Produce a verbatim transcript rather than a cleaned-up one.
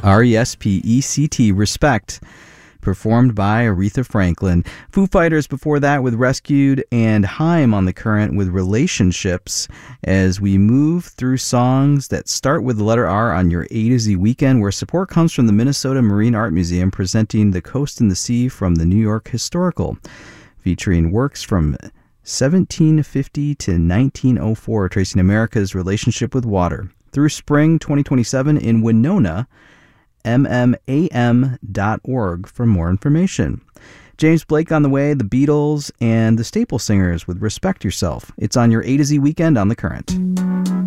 R E S P E C T, Respect, performed by Aretha Franklin. Foo Fighters before that with Rescued, and Haim on the Current with Relationships, as we move through songs that start with the letter R on your A to Z weekend, where support comes from the Minnesota Marine Art Museum, presenting The Coast and the Sea from the New York Historical, featuring works from seventeen fifty to nineteen oh four, tracing America's relationship with water. Through spring twenty twenty-seven in Winona, m m a m dot org for more information. James Blake on the way, the Beatles, and the Staple Singers with Respect Yourself. It's on your A to Z weekend on The Current.